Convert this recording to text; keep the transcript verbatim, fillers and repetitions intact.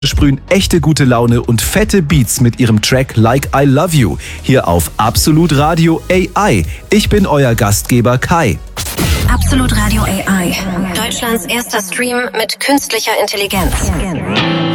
sprühen echte gute Laune und fette Beats mit ihrem Track Like I Love You. Hier auf Absolut Radio A I. Ich bin euer Gastgeber Kai. Absolut Radio A I. Deutschlands erster Stream mit künstlicher Intelligenz.